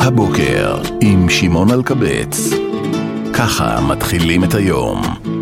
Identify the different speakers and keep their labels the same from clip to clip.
Speaker 1: הבוקר עם שמעון אלקבץ. ככה מתחילים את היום.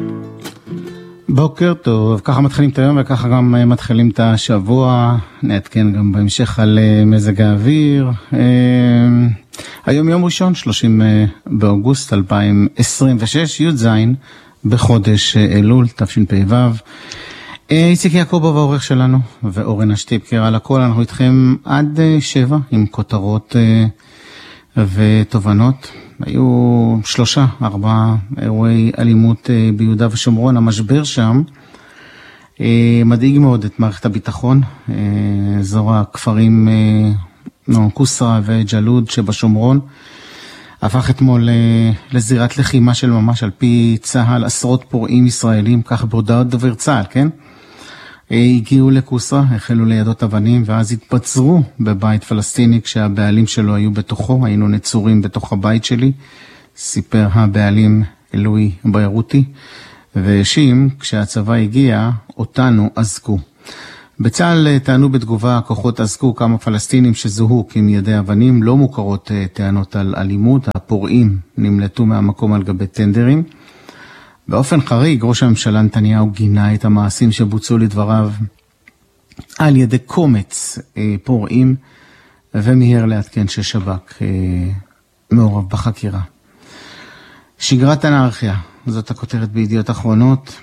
Speaker 2: בוקר טוב, ככה מתחילים את היום וככה גם מתחילים את השבוע. נעדכן גם בהמשך על מזג האוויר. היום יום ראשון, 30 באוגוסט 2026, י"ז בחודש אלול, תשפ"ו. איציק יעקובוב העורך שלנו ואורן השטיפקר על הכל. אנחנו איתכם עד 7 עם כותרות ותובנות. היו 3-4 אירועי אלימות ביהודה ושומרון. המשבר שם מדאיג מאוד את מערכת הביטחון. אזור הכפרים קוסרה וג'לוד שבשומרון הפך אתמול לזירת לחימה של ממש. על פי צהל, עשרות פורעים ישראלים, כך בהודעות דובר צהל, כן? הגיעו לקוסרה, החלו לידות אבנים, ואז התפצרו בבית פלסטיני כשהבעלים שלו היו בתוכו. היינו נצורים בתוך הבית שלי, סיפר הבעלים אלוהי ביירותי, והאשים, כשהצבא הגיע, אותנו אזקו. בצה"ל טענו בתגובה, הכוחות אזקו כמה פלסטינים שזוהו כמיידי אבנים. לא מוכרות טענות על אלימות, הפורעים נמלטו מהמקום על גבי טנדרים. באופן חריג, ראש הממשלה נתניהו גינה את המעשים שבוצעו לדבריו על ידי קומץ פורעים, ומיהר לעדכן ששב"כ מעורב בחקירה. שגרת אנרכיה, זאת הכותרת בידיעות אחרונות.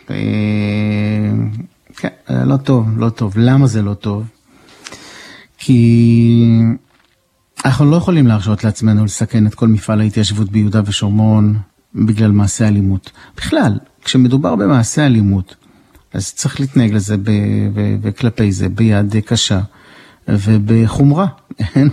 Speaker 2: כן, לא טוב, לא טוב. למה זה לא טוב? כי אנחנו לא יכולים להרשות לעצמנו לסכן את כל מפעל ההתיישבות ביהודה ושומרון בגלל מעשה אלימות. בכלל, כשמדובר במעשה אלימות, אז צריך להתנהג לזה וכלפי זה ביד קשה ובחומרה. אין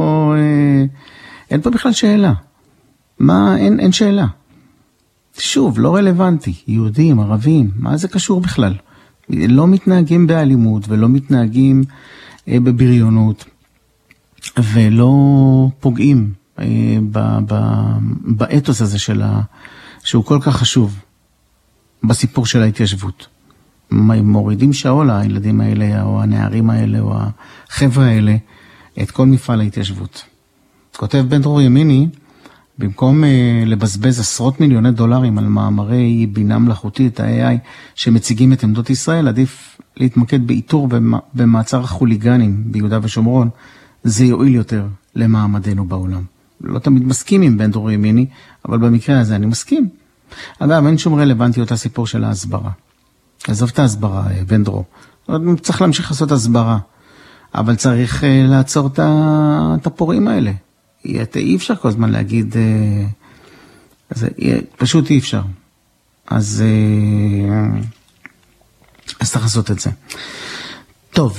Speaker 2: פה בכלל שאלה. אין שאלה. שוב, לא רלוונטי. יהודים, ערבים, מה זה קשור בכלל? לא מתנהגים באלימות ולא מתנהגים בבריונות ולא פוגעים באתוס הזה שהוא כל כך חשוב בסיפור של ההתיישבות. מורידים שעול הילדים האלה או הנערים האלה או החבר'ה האלה את כל מפעל ההתיישבות. כותב בן דרור ימיני, במקום לבזבז עשרות מיליוני דולרים על מאמרי בינה מלאכותית, ה-AI, שמציגים את עמדות ישראל, עדיף להתמקד באיתור במעצר החוליגנים ביהודה ושומרון. זה יועיל יותר למעמדנו בעולם. לא תמיד מסכים עם בן דרור ימיני, אבל במקרה הזה אני מסכים. אגב, אין שום רלוונטיות הסיפור של ההסברה. עזוב את ההסברה, בן דרור. צריך להמשיך לעשות הסברה, אבל צריך לעצור את הפורעים האלה. אי אפשר כל הזמן להגיד, פשוט אי אפשר. אז צריך לעשות את זה. טוב,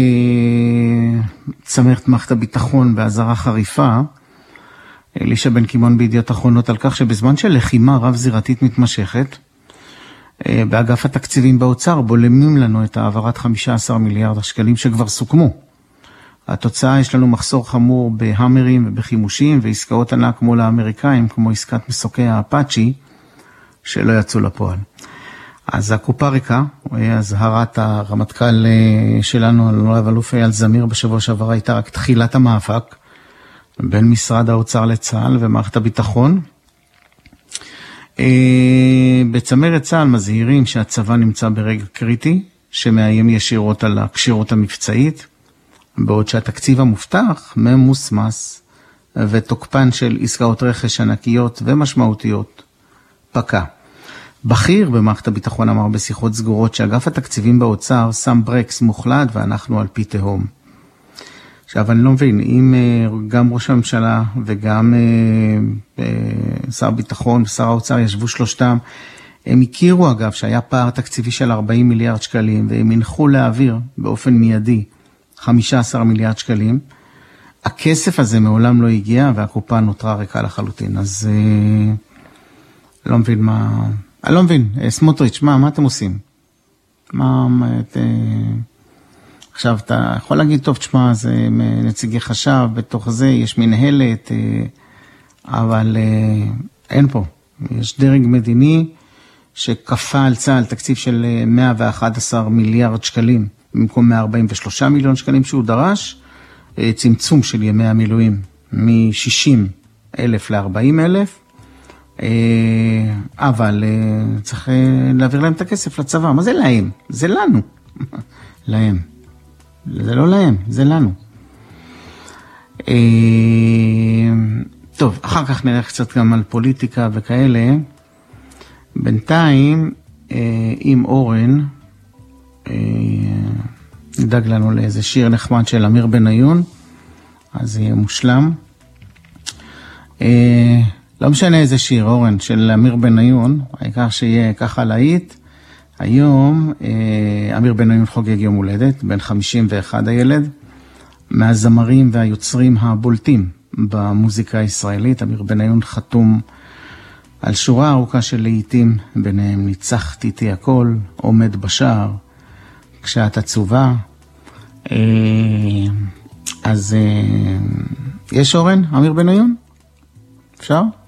Speaker 2: צמרת מערכת הביטחון בהזרה חריפה, אלישע בן קימון בידיעות אחרונות על כך שבזמן של לחימה רב זירתית מתמשכת, באגף התקציבים באוצר בולמים לנו את העברת 15 מיליארד השקלים שכבר סוכמו. התוצאה, יש לנו מחסור חמור בהמרים ובחימושים ועסקאות ענק מול האמריקאים, כמו עסקת מסוקי האפאצ'י, שלא יצאו לפועל. אז הקופה ריקה, הזהרת הרמטכ"ל שלנו, רב אלוף אייל זמיר, בשבוע שעבר הייתה רק תחילת המאבק בין משרד האוצר לצה"ל ומערכת הביטחון. בצמרת צה"ל מזהירים שהצבא נמצא ברגע קריטי, שמאיים ישירות על הקשירות המבצעית, בעוד שהתקציב המובטח ממוסמס, ותוקפן של עסקאות רכש ענקיות ומשמעותיות פקע. בכיר במערכת הביטחון אמר בשיחות סגורות שאגף התקציבים באוצר שם ברקס מוחלט ואנחנו על פי תהום. עכשיו אני לא מבין, אם גם ראש הממשלה וגם שר הביטחון ושר האוצר ישבו שלושתם, הם הכירו אגב שהיה פער תקציבי של 40 מיליארד שקלים, והם הנחו להעביר באופן מיידי 15 מיליארד שקלים. הכסף הזה מעולם לא הגיע והקופה נותרה ריקה לחלוטין. אז לא מבין מה... אני לא מבין, סמוטריץ', מה אתם עושים? עכשיו אתה יכול להגיד, טוב, תשמע, זה נציגי חשב, בתוך זה יש מנהלת, אבל אין פה. יש דרג מדיני שכפה על צה"ל תקציב של 111 מיליארד שקלים, במקום 143 מיליון שקלים שהוא דרש, צמצום של ימי המילואים מ-60,000 ל-40,000, אבל צריך להעביר להם את הכסף לצבא. מה זה להם? זה לנו. להם. זה לא להם, זה לנו. טוב, אחר כך נלך קצת גם על פוליטיקה וכאלה. בינתיים, עם אורן, נדאג לנו לאיזה שיר נחמד של אמיר בניון, אז יהיה מושלם. לא משנה איזה שיר, אורן, של אמיר בניון, העיקר שיהיה ככה להיט. היום אמיר בניון חוגג יום הולדת, בן 51 הילד, מהזמרים והיוצרים הבולטים במוזיקה הישראלית. אמיר בניון חתום על שורה ארוכה של להיטים, ביניהם ניצחתי איתי הכל, עומד בשער, כשאת עצובה. אז יש אורן, אמיר בניון? אפשר?